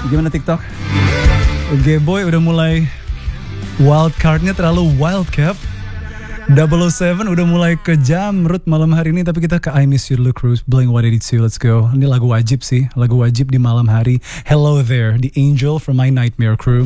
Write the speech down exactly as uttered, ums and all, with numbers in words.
Gimana TikTok? G-Boy udah mulai wild card-nya terlalu wild cap. double oh seven udah mulai kejam Ruth malam hari ini, tapi kita ke I Miss You dulu, Cruise Blink one eighty-two. Let's go. Ini lagu wajib sih, lagu wajib di malam hari. Hello There, The Angel from My Nightmare Crew.